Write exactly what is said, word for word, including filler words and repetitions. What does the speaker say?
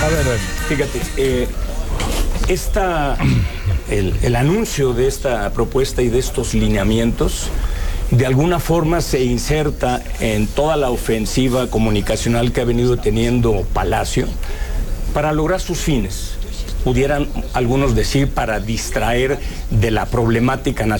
ver, fíjate, eh, esta, el, el anuncio de esta propuesta y de estos lineamientos de alguna forma se inserta en toda la ofensiva comunicacional que ha venido teniendo Palacio para lograr sus fines. Pudieran algunos decir para distraer de la problemática nacional.